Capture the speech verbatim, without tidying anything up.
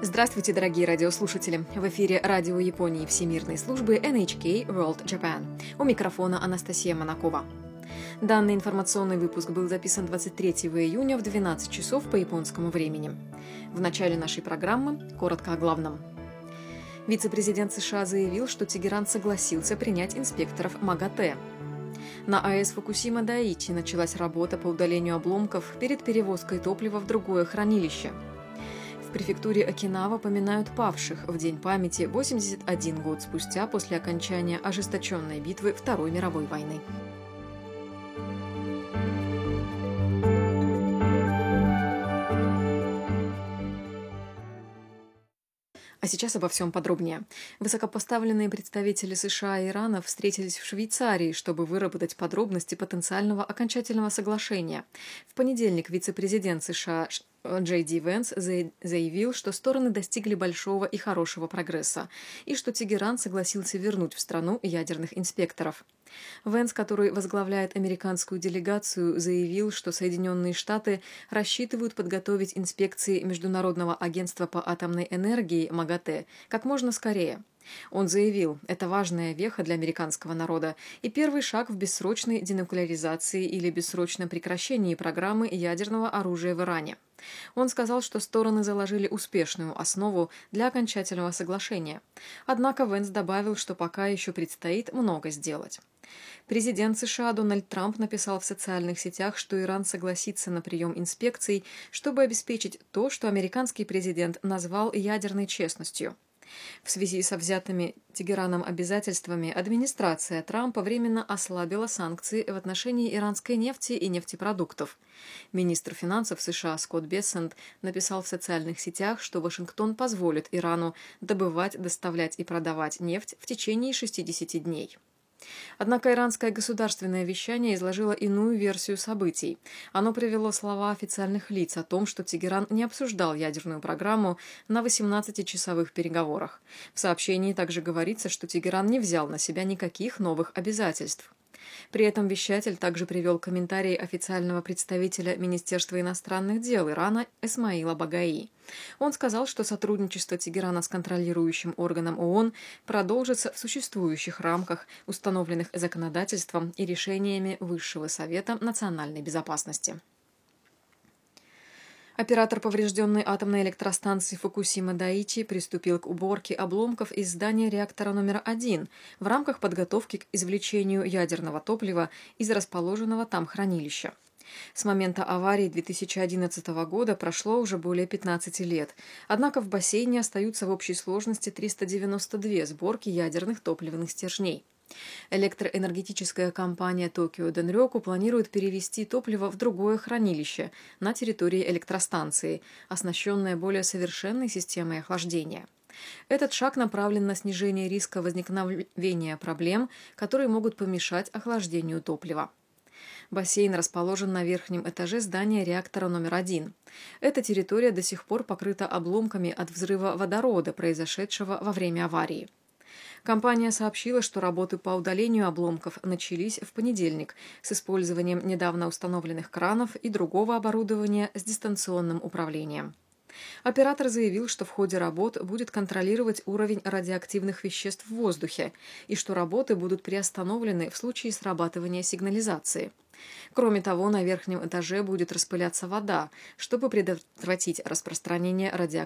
Здравствуйте, дорогие радиослушатели! В эфире Радио Японии Всемирной службы эн эйч кей World Japan. У микрофона Анастасия Монакова. Данный информационный выпуск был записан двадцать третьего июня в двенадцать часов по японскому времени. В начале нашей программы коротко о главном. Вице-президент США заявил, что Тегеран согласился принять инспекторов МАГАТЭ. На АЭС Фукусима-Дайичи началась работа по удалению обломков перед перевозкой топлива в другое хранилище. В префектуре Окинава поминают павших в День памяти восемьдесят один год спустя после окончания ожесточенной битвы Второй мировой войны. А сейчас обо всем подробнее. Высокопоставленные представители США и Ирана встретились в Швейцарии, чтобы выработать подробности потенциального окончательного соглашения. В понедельник вице-президент США Джей Ди Венс заявил, что стороны достигли большого и хорошего прогресса, и что Тегеран согласился вернуть в страну ядерных инспекторов. Венс, который возглавляет американскую делегацию, заявил, что Соединенные Штаты рассчитывают подготовить инспекции Международного агентства по атомной энергии МАГАТЭ как можно скорее. Он заявил, это важная веха для американского народа и первый шаг в бессрочной денуклеаризации или бессрочном прекращении программы ядерного оружия в Иране. Он сказал, что стороны заложили успешную основу для окончательного соглашения. Однако Венс добавил, что пока еще предстоит много сделать. Президент США Дональд Трамп написал в социальных сетях, что Иран согласится на прием инспекций, чтобы обеспечить то, что американский президент назвал ядерной честностью. В связи со взятыми Тегераном обязательствами администрация Трампа временно ослабила санкции в отношении иранской нефти и нефтепродуктов. Министр финансов США Скотт Бессент написал в социальных сетях, что Вашингтон позволит Ирану добывать, доставлять и продавать нефть в течение шестидесяти дней. Однако иранское государственное вещание изложило иную версию событий. Оно привело слова официальных лиц о том, что Тегеран не обсуждал ядерную программу на восемнадцатичасовых переговорах. В сообщении также говорится, что Тегеран не взял на себя никаких новых обязательств. При этом вещатель также привел комментарий официального представителя Министерства иностранных дел Ирана Эсмаила Багаи. Он сказал, что сотрудничество Тегерана с контролирующим органом ООН продолжится в существующих рамках, установленных законодательством и решениями Высшего совета национальной безопасности. Оператор поврежденной атомной электростанции Фукусима-Дайичи приступил к уборке обломков из здания реактора номер один в рамках подготовки к извлечению ядерного топлива из расположенного там хранилища. С момента аварии две тысячи одиннадцатого года прошло уже более пятнадцати лет, однако в бассейне остаются в общей сложности триста девяносто две сборки ядерных топливных стержней. Электроэнергетическая компания Токио Денрёку планирует перевести топливо в другое хранилище на территории электростанции, оснащенное более совершенной системой охлаждения. Этот шаг направлен на снижение риска возникновения проблем, которые могут помешать охлаждению топлива. Бассейн расположен на верхнем этаже здания реактора номер один. Эта территория до сих пор покрыта обломками от взрыва водорода, произошедшего во время аварии. Компания сообщила, что работы по удалению обломков начались в понедельник с использованием недавно установленных кранов и другого оборудования с дистанционным управлением. Оператор заявил, что в ходе работ будет контролировать уровень радиоактивных веществ в воздухе и что работы будут приостановлены в случае срабатывания сигнализации. Кроме того, на верхнем этаже будет распыляться вода, чтобы предотвратить распространение радиоактивности